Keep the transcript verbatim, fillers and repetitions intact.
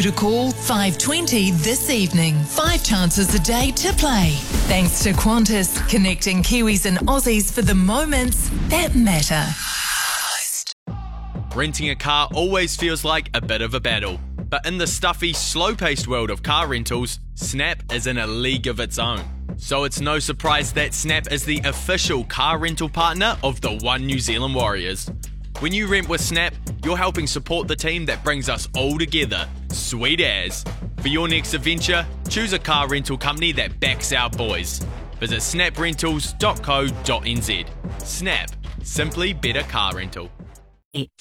To call five twenty this evening. Five chances a day to play. Thanks to Qantas, connecting Kiwis and Aussies for the moments that matter. Renting a car always feels like a bit of a battle. But in the stuffy, slow-paced world of car rentals, Snap is in a league of its own. So it's no surprise that Snap is the official car rental partner of the One New Zealand Warriors. When you rent with Snap, you're helping support the team that brings us all together. Sweet as. For your next adventure, choose a car rental company that backs our boys. Visit snap rentals dot co dot n z. Snap. Simply better car rental.